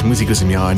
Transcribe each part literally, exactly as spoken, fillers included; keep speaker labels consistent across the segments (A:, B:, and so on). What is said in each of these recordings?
A: Musik aus dem Jahr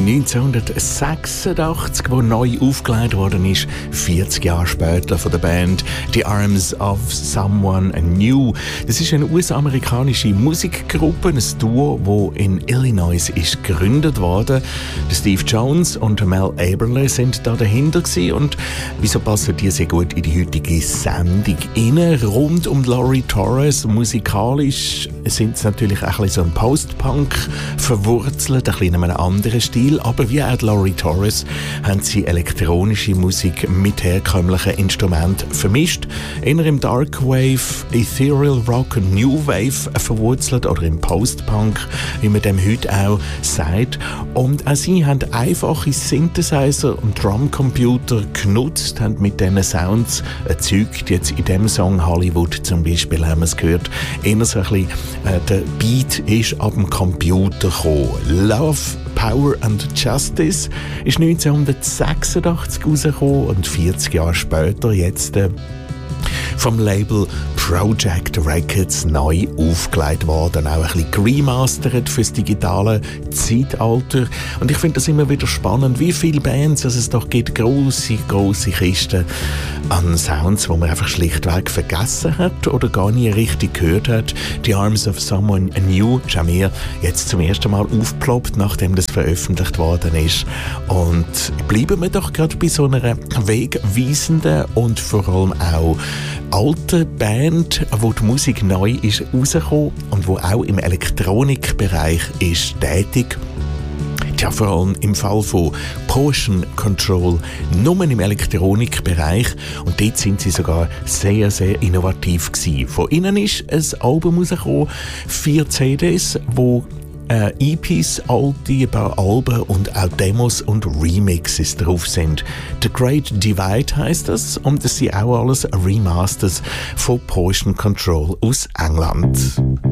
A: neunzehnhundertsechsundachtzig, die neu aufgelegt worden ist, vierzig Jahre später von der Band The Arms of Someone New. Das ist eine U S-amerikanische Musikgruppe, ein Duo, das in Illinois ist gegründet worden. Steve Jones und Mel Eberle sind da dahinter gewesen. Und wieso passen die sehr gut in die heutige Sendung rein? Rund um Laurie Torres, musikalisch sind sie natürlich auch ein bisschen so ein Post-Punk verwurzelt, ein bisschen in einem anderen Stil, aber wie auch Laurie Torres haben sie elektronische Musik mit herkömmlichen Instrumenten vermischt, eher im Dark Wave, Ethereal Rock und New Wave verwurzelt oder im Post-Punk, wie man dem heute auch sagt. Und auch sie haben einfache Synthesizer und Drumcomputer genutzt, haben mit diesen Sounds erzeugt. Jetzt in dem Song Hollywood zum Beispiel haben wir es gehört, eher so ein bisschen, äh, der Beat ist ab dem Computer gekommen. Love, Power and Justice ist neunzehnhundertsechsundachtzig rausgekommen und vierzig Jahre später jetzt äh, vom Label Project Records neu aufgelegt worden, auch ein bisschen remastert fürs digitale Zeitalter. Und ich finde das immer wieder spannend, wie viele Bands es doch gibt, grosse, grosse Kisten an Sounds, die man einfach schlichtweg vergessen hat oder gar nie richtig gehört hat. The Arms of Someone New ist auch mir jetzt zum ersten Mal aufgeploppt, nachdem das veröffentlicht worden ist. Und bleiben wir doch gerade bei so einer wegweisenden und vor allem auch alte Band, wo die Musik neu ist rausgekommen und wo auch im Elektronikbereich ist tätig. Tja, vor allem im Fall von Portion Control, nur im Elektronikbereich. Und dort sind sie sogar sehr, sehr innovativ gewesen. Von ihnen ist ein Album rausgekommen, vier C Ds, wo Äh, E Ps, alte, ein paar Alben und auch Demos und Remixes drauf sind. The Great Divide heisst das und das sind auch alles Remasters von Portion Control aus England.